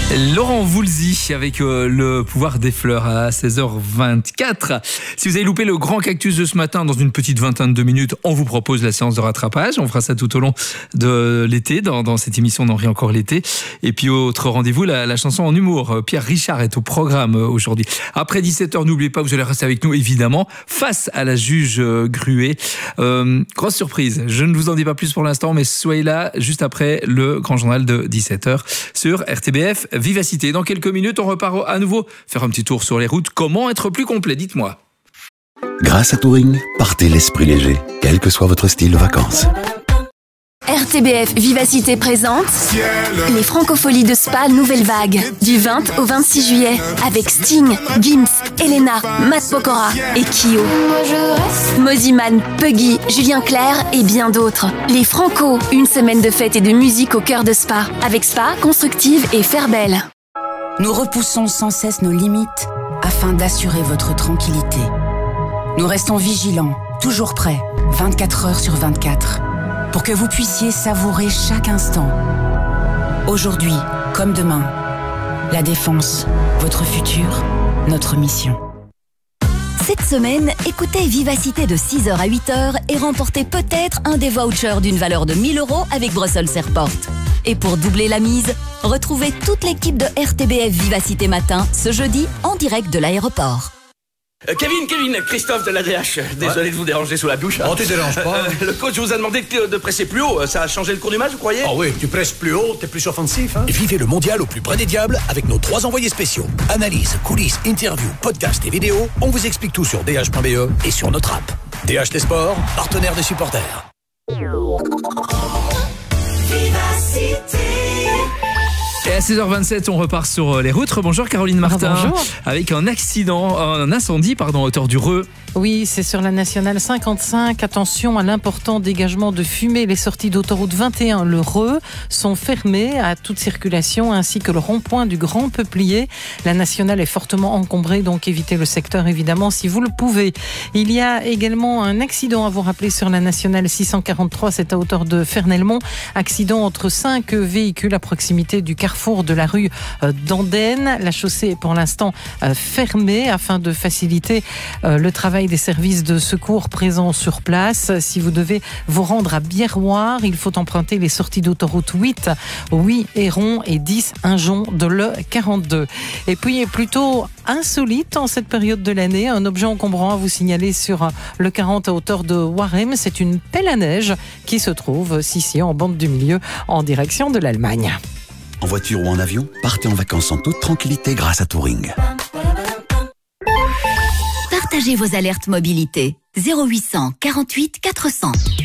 Laurent Voulzy avec le pouvoir des fleurs à 16h24. Si vous avez loupé le grand cactus de ce matin, dans une petite vingtaine de minutes, on vous propose la séance de rattrapage. On fera ça tout au long de l'été, dans cette émission On en rit encore l'été. Et puis autre rendez-vous, la chanson en humour. Pierre Richard est au programme aujourd'hui. Après 17h, n'oubliez pas, vous allez rester avec nous évidemment, face à la juge Gruet. Grosse surprise, je ne vous en dis pas plus pour l'instant, mais soyez là juste après le grand journal de 17h sur RTBF Vivacité. Dans quelques minutes, on repart à nouveau faire un petit tour sur les routes. Comment être plus complet, dites-moi. Grâce à Touring, partez l'esprit léger, quel que soit votre style de vacances. RTBF Vivacité présente les Francopholies de Spa Nouvelle Vague du 20 au 26 juillet avec Sting, Gims, Elena, Matt Pokora et Kyo. Moziman, Puggy, Julien Clerc et bien d'autres. Les Franco, une semaine de fête et de musique au cœur de Spa avec Spa, Constructive et Fairbelle. Nous repoussons sans cesse nos limites afin d'assurer votre tranquillité. Nous restons vigilants, toujours prêts, 24 heures sur 24. Pour que vous puissiez savourer chaque instant. Aujourd'hui, comme demain, la défense, votre futur, notre mission. Cette semaine, écoutez Vivacité de 6h à 8h et remportez peut-être un des vouchers d'une valeur de 1 000 € avec Brussels Airport. Et pour doubler la mise, retrouvez toute l'équipe de RTBF Vivacité Matin ce jeudi en direct de l'aéroport. Kevin, Christophe de l'ADH. Désolé de vous déranger sous la douche. Oh, tu déranges pas. Le coach vous a demandé de presser plus haut. Ça a changé le cours du match, vous croyez? Ah oui, tu presses plus haut, t'es plus offensif. Hein. Vivez le mondial au plus près des diables avec nos 3 envoyés spéciaux. Analyse, coulisses, interviews, podcasts et vidéos. On vous explique tout sur DH.be et sur notre app. DH Les Sports, partenaire des supporters. Et à 16h27, on repart sur les routes. Bonjour Caroline Martin. Bonjour. Avec un incendie à hauteur du Reux. Oui, c'est sur la nationale 55. Attention à l'important dégagement de fumée. Les sorties d'autoroute 21, le Reux, sont fermées à toute circulation, ainsi que le rond-point du Grand Peuplier. La nationale est fortement encombrée, donc évitez le secteur évidemment si vous le pouvez. Il y a également un accident à vous rappeler sur la nationale 643, c'est à hauteur de Fernelmont. Accident entre 5 véhicules à proximité du carrefour de la rue d'Andenne. La chaussée est pour l'instant fermée afin de faciliter le travail des services de secours présents sur place. Si vous devez vous rendre à Bièreoire, il faut emprunter les sorties d'autoroute 8, Héron et 10, Injon de l'E42. Et puis, plutôt insolite en cette période de l'année, un objet encombrant à vous signaler sur le 40 à hauteur de Warem. C'est une pelle à neige qui se trouve ici en bande du milieu en direction de l'Allemagne. En voiture ou en avion, partez en vacances en toute tranquillité grâce à Touring. Partagez vos alertes mobilité 0800 48 400.